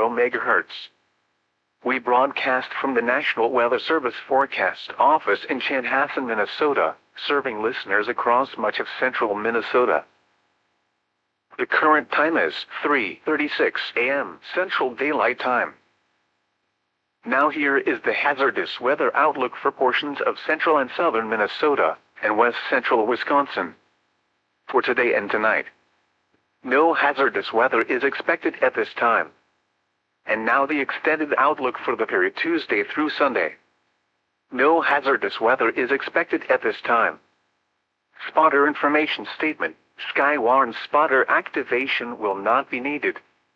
megahertz. We broadcast from the National Weather Service Forecast Office in Chanhassen, Minnesota, serving listeners across much of central Minnesota. The current time is 3:36 a.m. Central Daylight Time. Now here is the hazardous weather outlook for portions of central and southern Minnesota and west central Wisconsin for today and tonight. No hazardous weather is expected at this time. And now the extended outlook for the period Tuesday through Sunday. No hazardous weather is expected at this time. Spotter information statement. Skywarn spotter activation will not be needed.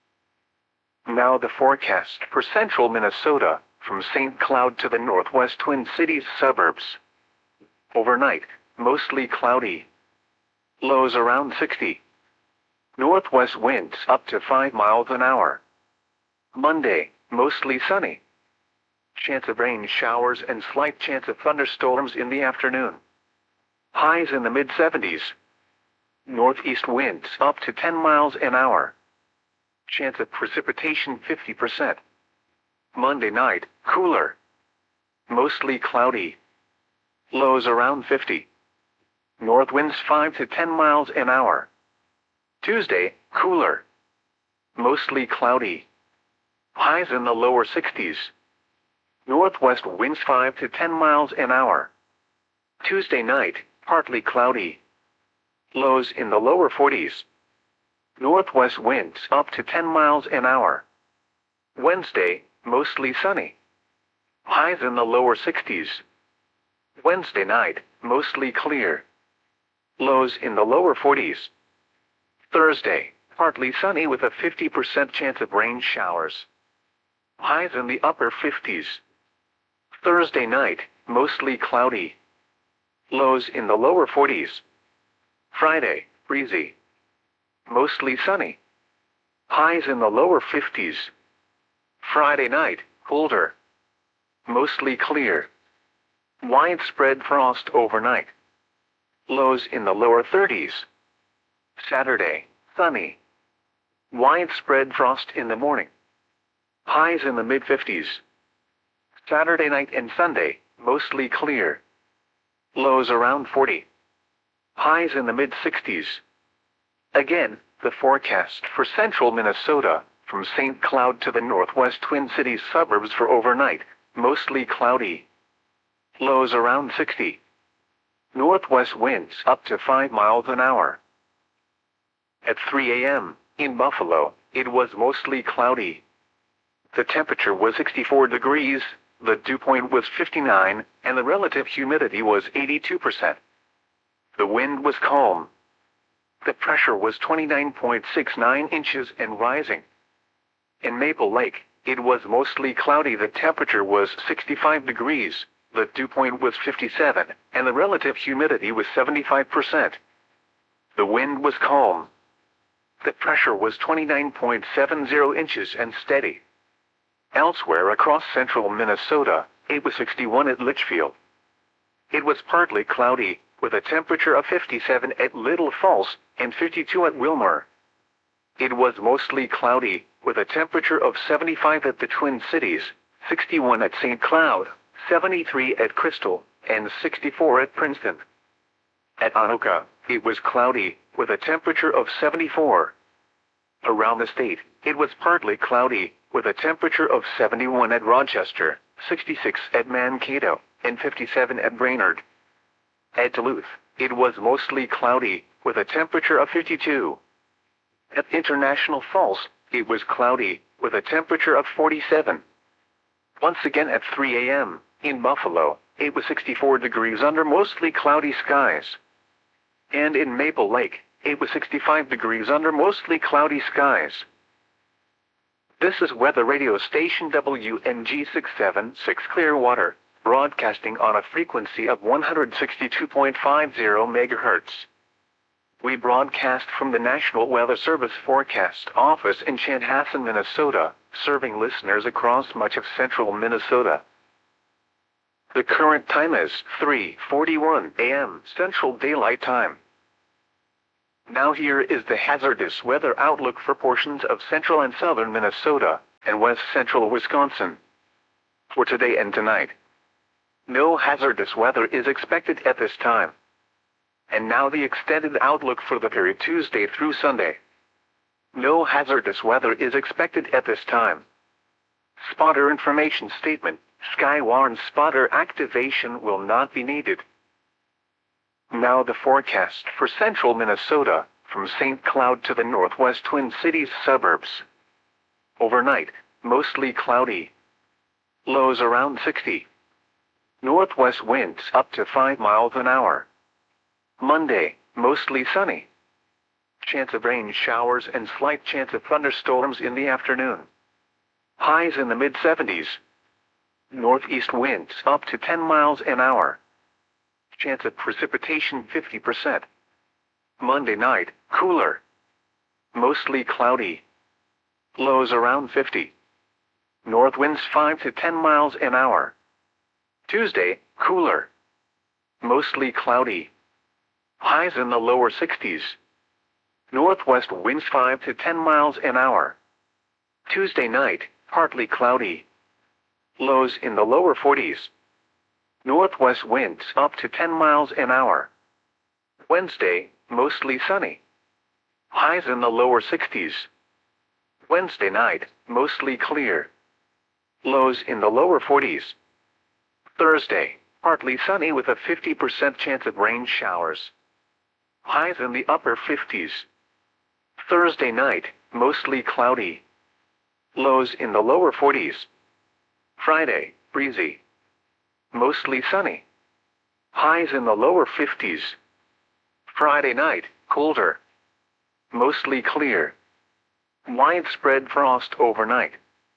Now the forecast for central Minnesota, from St. Cloud to the northwest Twin Cities suburbs. Overnight, mostly cloudy. Lows around 60. Northwest winds up to 5 miles an hour. Monday, mostly sunny. Chance of rain showers and slight chance of thunderstorms in the afternoon. Highs in the mid-70s. Northeast winds up to 10 miles an hour. Chance of precipitation 50%. Monday night, cooler. Mostly cloudy. Lows around 50. North winds 5 to 10 miles an hour. Tuesday, cooler. Mostly cloudy. Highs in the lower 60s. Northwest winds 5 to 10 miles an hour. Tuesday night, partly cloudy. Lows in the lower 40s. Northwest winds up to 10 miles an hour. Wednesday, mostly sunny. Highs in the lower 60s. Wednesday night, mostly clear. Lows in the lower 40s. Thursday, partly sunny with a 50% chance of rain showers. Highs in the upper 50s. Thursday night, mostly cloudy. Lows in the lower 40s. Friday, breezy. Mostly sunny. Highs in the lower 50s. Friday night, colder. Mostly clear. Widespread frost overnight. Lows in the lower 30s. Saturday, sunny. Widespread frost in the morning. Highs in the mid-50s. Saturday night and Sunday, mostly clear. Lows around 40. Highs in the mid-60s. Again, the forecast for central Minnesota, from St. Cloud to the northwest Twin Cities suburbs for overnight, mostly cloudy. Lows around 60. Northwest winds up to 5 miles an hour. At 3 a.m., in Buffalo, it was mostly cloudy. The temperature was 64 degrees, the dew point was 59, and the relative humidity was 82%. The wind was calm. The pressure was 29.69 inches and rising. In Maple Lake, it was mostly cloudy. The temperature was 65 degrees, the dew point was 57, and the relative humidity was 75%. The wind was calm. The pressure was 29.70 inches and steady. Elsewhere across central Minnesota, it was 61 at Litchfield. It was partly cloudy, with a temperature of 57 at Little Falls and 52 at Wilmer. It was mostly cloudy, with a temperature of 75 at the Twin Cities, 61 at St. Cloud, 73 at Crystal, and 64 at Princeton. At Anoka, it was cloudy, with a temperature of 74. Around the state, it was partly cloudy, with a temperature of 71 at Rochester, 66 at Mankato, and 57 at Brainerd. At Duluth, it was mostly cloudy, with a temperature of 52. At International Falls, it was cloudy, with a temperature of 47. Once again at 3 a.m., in Buffalo, it was 64 degrees under mostly cloudy skies. And in Maple Lake, it was 65 degrees under mostly cloudy skies. This is weather radio station WNG 676 Clearwater, broadcasting on a frequency of 162.50 MHz. We broadcast from the National Weather Service Forecast Office in Chanhassen, Minnesota, serving listeners across much of central Minnesota. The current time is 3:41 a.m. Central Daylight Time. Now here is the hazardous weather outlook for portions of central and southern Minnesota and west central Wisconsin. For today and tonight, no hazardous weather is expected at this time. And now the extended outlook for the period Tuesday through Sunday. No hazardous weather is expected at this time. Spotter information statement. Skywarn spotter activation will not be needed. Now the forecast for central Minnesota, from St. Cloud to the northwest Twin Cities suburbs. Overnight, mostly cloudy. Lows around 60. Northwest winds up to 5 miles an hour. Monday, mostly sunny. Chance of rain showers and slight chance of thunderstorms in the afternoon. Highs in the mid-70s. Northeast winds up to 10 miles an hour. Chance of precipitation 50%. Monday night, cooler. Mostly cloudy. Lows around 50. North winds 5 to 10 miles an hour. Tuesday, cooler. Mostly cloudy. Highs in the lower 60s. Northwest winds 5 to 10 miles an hour. Tuesday night, partly cloudy. Lows in the lower 40s. Northwest winds up to 10 miles an hour. Wednesday, mostly sunny. Highs in the lower 60s. Wednesday night, mostly clear. Lows in the lower 40s. Thursday, partly sunny with a 50% chance of rain showers. Highs in the upper 50s. Thursday night, mostly cloudy. Lows in the lower 40s. Friday, breezy. Mostly sunny. Highs in the lower 50s. Friday night, colder. Mostly clear. Widespread frost overnight.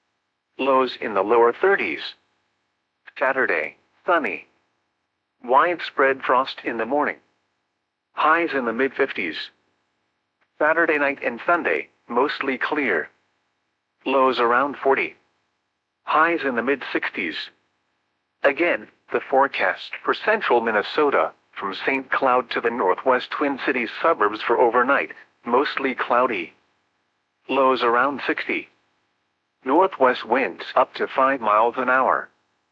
Lows in the lower 30s. Saturday, sunny. Widespread frost in the morning. Highs in the mid-50s. Saturday night and Sunday, mostly clear. Lows around 40. Highs in the mid-60s. Again, the forecast for central Minnesota, from St. Cloud to the northwest Twin Cities suburbs for overnight, mostly cloudy. Lows around 60. Northwest winds up to 5 miles an hour.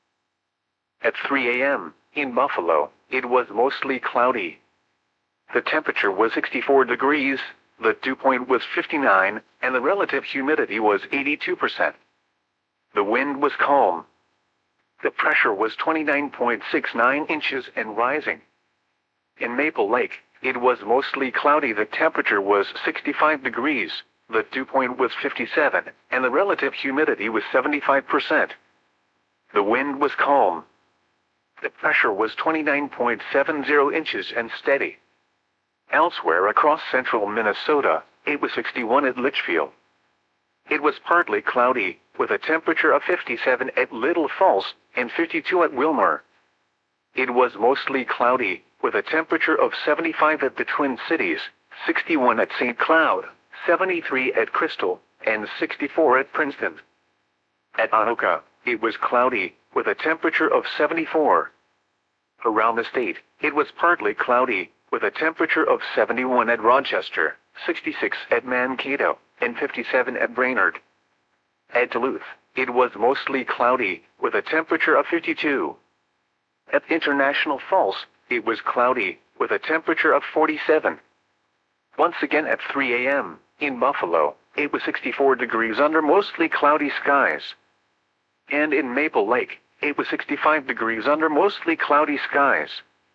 At 3 a.m., in Buffalo, it was mostly cloudy. The temperature was 64 degrees, the dew point was 59, and the relative humidity was 82%. The wind was calm. The pressure was 29.69 inches and rising. In Maple Lake, it was mostly cloudy. The temperature was 65 degrees, the dew point was 57, and the relative humidity was 75%. The wind was calm. The pressure was 29.70 inches and steady. Elsewhere across central Minnesota, it was 61 at Litchfield. It was partly cloudy, with a temperature of 57 at Little Falls and 52 at Wilmer. It was mostly cloudy, with a temperature of 75 at the Twin Cities, 61 at St. Cloud, 73 at Crystal, and 64 at Princeton. At Anoka, it was cloudy, with a temperature of 74. Around the state, it was partly cloudy, with a temperature of 71 at Rochester, 66 at Mankato, and 57 at Brainerd. At Duluth, it was mostly cloudy, with a temperature of 52. At International Falls, it was cloudy, with a temperature of 47. Once again at 3 a.m., in Buffalo, it was 64 degrees under mostly cloudy skies. And in Maple Lake, it was 65 degrees under mostly cloudy skies.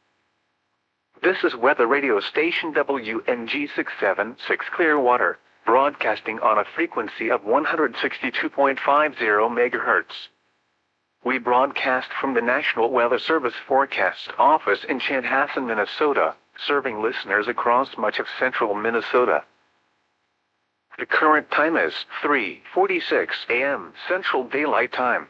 This is weather radio station WNG 676 Clearwater, broadcasting on a frequency of 162.50 MHz. We broadcast from the National Weather Service Forecast Office in Chanhassen, Minnesota, serving listeners across much of central Minnesota. The current time is 3:46 a.m. Central Daylight Time.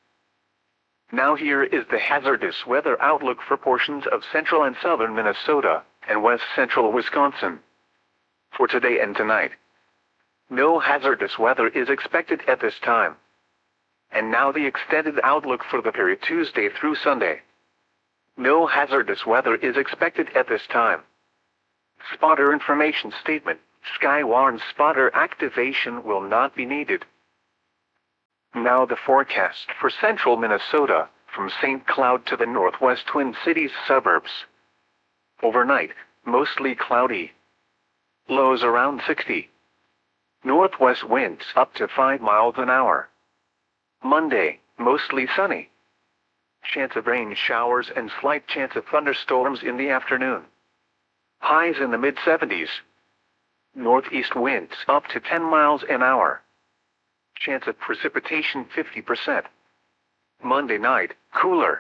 Now here is the hazardous weather outlook for portions of central and southern Minnesota and west central Wisconsin. For today and tonight, no hazardous weather is expected at this time. And now the extended outlook for the period Tuesday through Sunday. No hazardous weather is expected at this time. Spotter information statement. Skywarn spotter activation will not be needed. Now the forecast for central Minnesota, from St. Cloud to the northwest Twin Cities suburbs. Overnight, mostly cloudy. Lows around 60. Northwest winds up to 5 miles an hour. Monday, mostly sunny. Chance of rain showers and slight chance of thunderstorms in the afternoon. Highs in the mid-70s. Northeast winds up to 10 miles an hour. Chance of precipitation 50%. Monday night, cooler.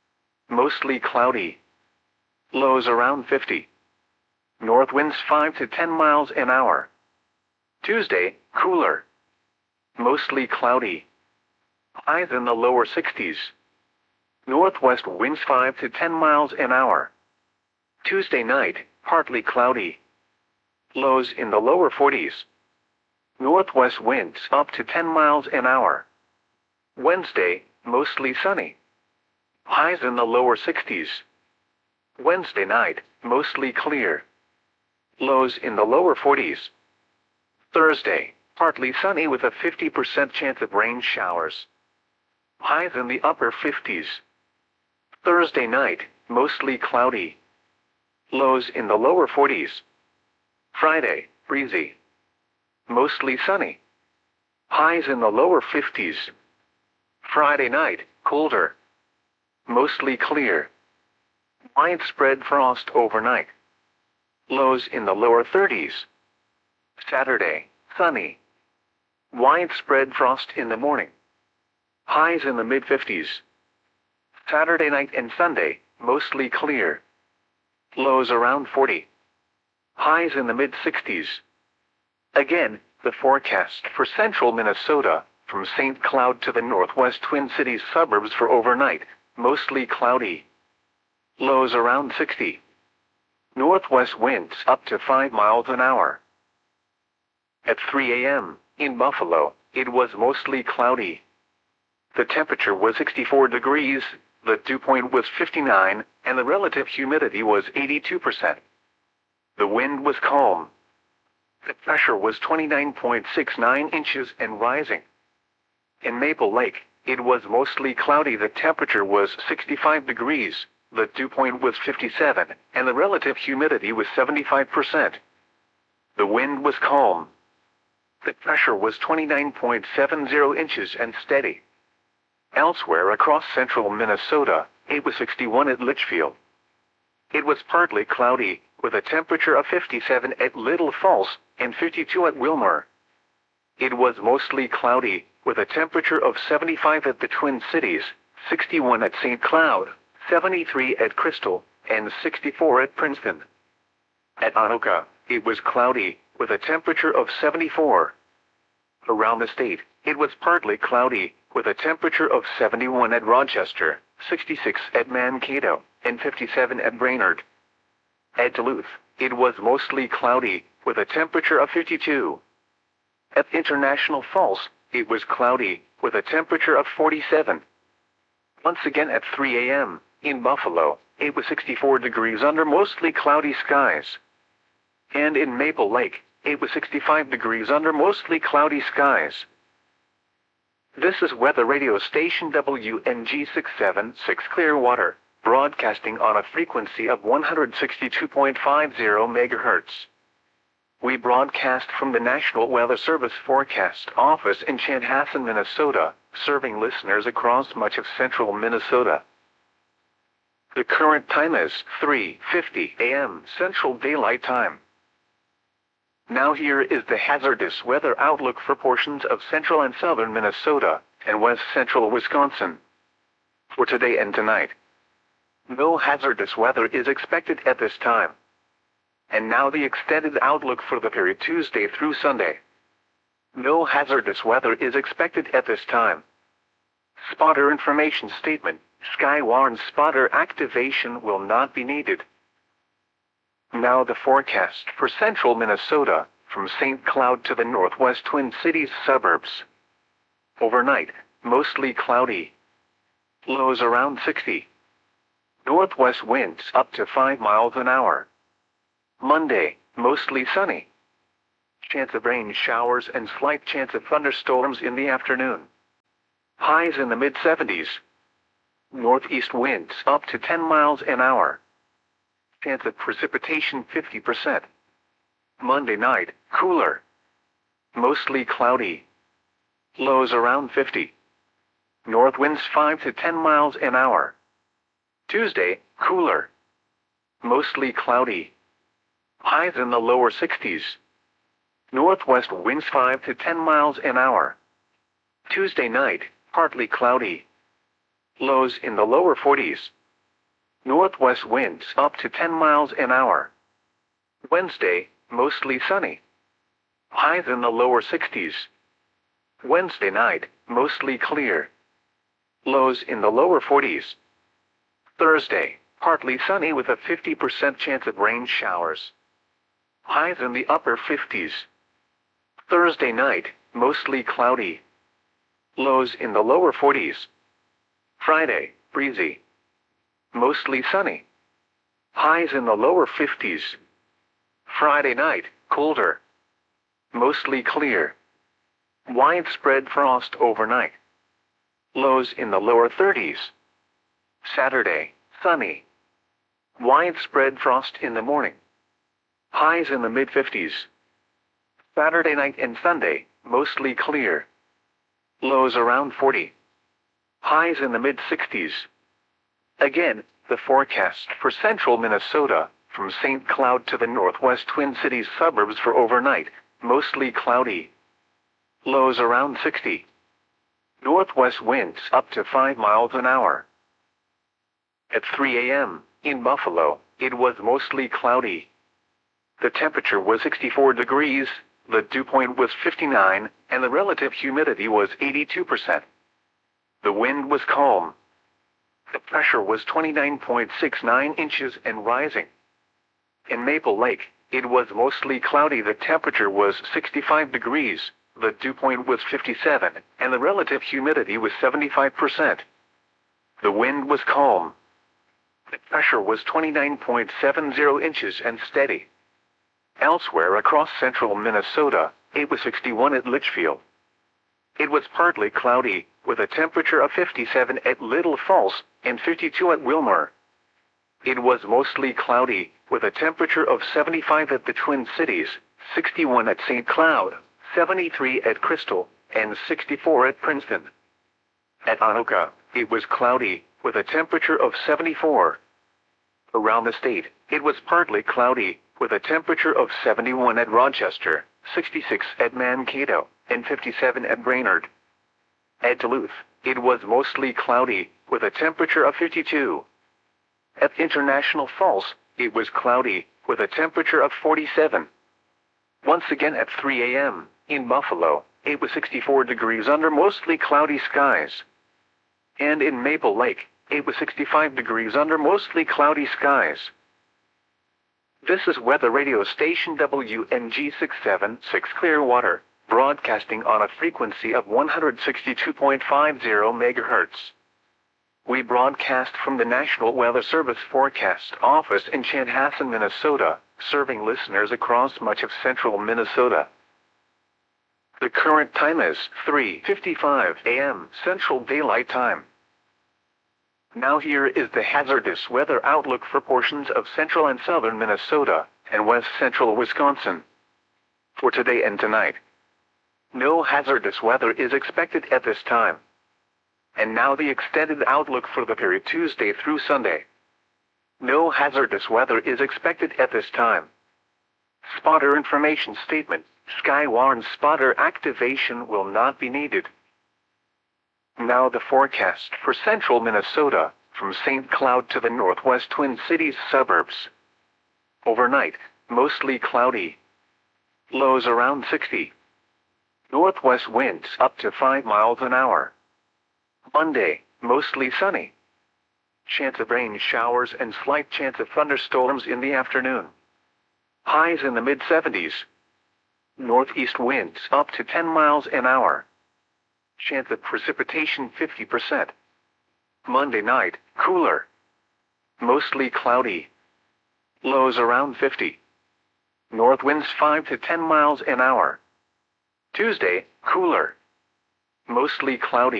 Mostly cloudy. Lows around 50. North winds 5 to 10 miles an hour. Tuesday, cooler. Mostly cloudy. Highs in the lower 60s. Northwest winds 5 to 10 miles an hour. Tuesday night, partly cloudy. Lows in the lower 40s. Northwest winds up to 10 miles an hour. Wednesday, mostly sunny. Highs in the lower 60s. Wednesday night, mostly clear. Lows in the lower 40s. Thursday, partly sunny with a 50% chance of rain showers. Highs in the upper 50s. Thursday night, mostly cloudy. Lows in the lower 40s. Friday, breezy. Mostly sunny. Highs in the lower 50s. Friday night, colder. Mostly clear. Widespread frost overnight. Lows in the lower 30s. Saturday, sunny. Widespread frost in the morning. Highs in the mid-50s. Saturday night and Sunday, mostly clear. Lows around 40. Highs in the mid-60s. Again, the forecast for central Minnesota, from St. Cloud to the northwest Twin Cities suburbs for overnight, mostly cloudy. Lows around 60. Northwest winds up to 5 miles an hour. At 3 a.m., in Buffalo, it was mostly cloudy. The temperature was 64 degrees, the dew point was 59, and the relative humidity was 82%. The wind was calm. The pressure was 29.69 inches and rising. In Maple Lake, it was mostly cloudy. The temperature was 65 degrees, the dew point was 57, and the relative humidity was 75%. The wind was calm. The pressure was 29.70 inches and steady. Elsewhere across central Minnesota, it was 61 at Litchfield. It was partly cloudy, with a temperature of 57 at Little Falls and 52 at Wilmer. It was mostly cloudy, with a temperature of 75 at the Twin Cities, 61 at St. Cloud, 73 at Crystal, and 64 at Princeton. At Anoka, it was cloudy, with a temperature of 74. Around the state, it was partly cloudy, with a temperature of 71 at Rochester, 66 at Mankato, and 57 at Brainerd. At Duluth, it was mostly cloudy, with a temperature of 52. At International Falls, it was cloudy, with a temperature of 47. Once again at 3 a.m., in Buffalo, it was 64 degrees under mostly cloudy skies. And in Maple Lake, it was 65 degrees under mostly cloudy skies. This is weather radio station WNG 676 Clearwater, broadcasting on a frequency of 162.50 MHz. We broadcast from the National Weather Service Forecast Office in Chanhassen, Minnesota, serving listeners across much of central Minnesota. The current time is 3:50 a.m. Central Daylight Time. Now here is the hazardous weather outlook for portions of central and southern Minnesota and west central Wisconsin. For today and tonight, no hazardous weather is expected at this time. And now the extended outlook for the period Tuesday through Sunday. No hazardous weather is expected at this time. Spotter information statement: Skywarn spotter activation will not be needed. Now the forecast for central Minnesota, from St. Cloud to the northwest Twin Cities suburbs. Overnight, mostly cloudy. Lows around 60. Northwest winds up to 5 miles an hour. Monday, mostly sunny. Chance of rain showers and slight chance of thunderstorms in the afternoon. Highs in the mid-70s. Northeast winds up to 10 miles an hour. Chance of precipitation 50%. Monday night, cooler. Mostly cloudy. Lows around 50. North winds 5 to 10 miles an hour. Tuesday, cooler. Mostly cloudy. Highs in the lower 60s. Northwest winds 5 to 10 miles an hour. Tuesday night, partly cloudy. Lows in the lower 40s. Northwest winds up to 10 miles an hour. Wednesday, mostly sunny. Highs in the lower 60s. Wednesday night, mostly clear. Lows in the lower 40s. Thursday, partly sunny with a 50% chance of rain showers. Highs in the upper 50s. Thursday night, mostly cloudy. Lows in the lower 40s. Friday, breezy. Mostly sunny. Highs in the lower 50s. Friday night, colder. Mostly clear. Widespread frost overnight. Lows in the lower 30s. Saturday, sunny. Widespread frost in the morning. Highs in the mid-50s. Saturday night and Sunday, mostly clear. Lows around 40. Highs in the mid-60s. Again, the forecast for central Minnesota, from St. Cloud to the northwest Twin Cities suburbs for overnight, mostly cloudy. Lows around 60. Northwest winds up to 5 miles an hour. At 3 a.m., in Buffalo, it was mostly cloudy. The temperature was 64 degrees, the dew point was 59, and the relative humidity was 82%. The wind was calm. The pressure was 29.69 inches and rising. In Maple Lake, it was mostly cloudy. The temperature was 65 degrees, the dew point was 57, and the relative humidity was 75%. The wind was calm. The pressure was 29.70 inches and steady. Elsewhere across central Minnesota, it was 61 at Litchfield. It was partly cloudy, with a temperature of 57 at Little Falls and 52 at Wilmer. It was mostly cloudy, with a temperature of 75 at the Twin Cities, 61 at St. Cloud, 73 at Crystal, and 64 at Princeton. At Anoka, it was cloudy, with a temperature of 74. Around the state, it was partly cloudy, with a temperature of 71 at Rochester, 66 at Mankato, and 57 at Brainerd. At Duluth, it was mostly cloudy, with a temperature of 52. At International Falls, it was cloudy, with a temperature of 47. Once again at 3 a.m., in Buffalo, it was 64 degrees under mostly cloudy skies. And in Maple Lake, it was 65 degrees under mostly cloudy skies. This is weather radio station WNG 676 Clearwater, broadcasting on a frequency of 162.50 MHz. We broadcast from the National Weather Service Forecast Office in Chanhassen, Minnesota, serving listeners across much of central Minnesota. The current time is 3:55 a.m. Central Daylight Time. Now here is the hazardous weather outlook for portions of central and southern Minnesota and west central Wisconsin. For today and tonight, no hazardous weather is expected at this time. And now the extended outlook for the period Tuesday through Sunday. No hazardous weather is expected at this time. Spotter information statement: Skywarn spotter activation will not be needed. Now the forecast for central Minnesota, from St. Cloud to the northwest Twin Cities suburbs. Overnight, mostly cloudy. Lows around 60. Northwest winds up to 5 miles an hour. Monday, mostly sunny. Chance of rain showers and slight chance of thunderstorms in the afternoon. Highs in the mid-70s. Northeast winds up to 10 miles an hour. Chance of precipitation 50%. Monday night, cooler. Mostly cloudy. Lows around 50. North winds 5 to 10 miles an hour. Tuesday, cooler. Mostly cloudy.